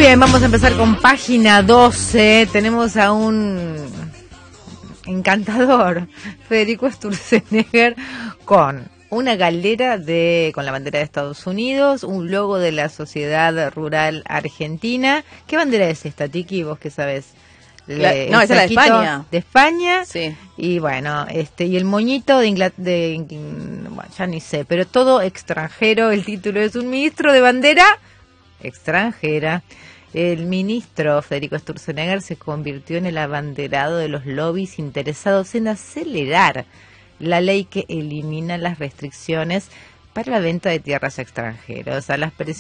Bien, vamos a empezar con página 12. Tenemos a un encantador, Federico Sturzenegger, con una galera con la bandera de Estados Unidos, un logo de la Sociedad Rural Argentina. ¿Qué bandera es esta, Tiki? ¿Vos qué sabés? No, esa es la de España. De España. Sí. Y bueno, y el moñito de Inglaterra, bueno, ya ni sé, pero todo extranjero. El título es un ministro de bandera extranjera. El ministro Federico Sturzenegger se convirtió en el abanderado de los lobbies interesados en acelerar la ley que elimina las restricciones para la venta de tierras a extranjeros. A las